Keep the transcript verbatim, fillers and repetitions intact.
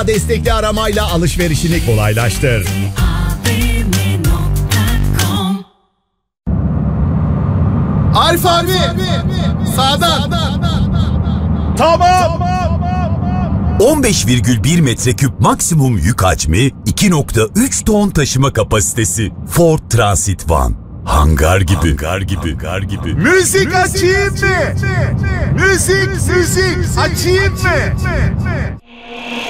Destekli aramayla alışverişini kolaylaştır. Arif abi, sağdan. Tamam. on beş virgül bir metreküp maksimum yük hacmi, iki nokta üç ton taşıma kapasitesi. Ford Transit Van. Hangar gibi. Hangar gibi. Hangar gibi. Müzik açayım mı? Müzik, müzik açayım mı?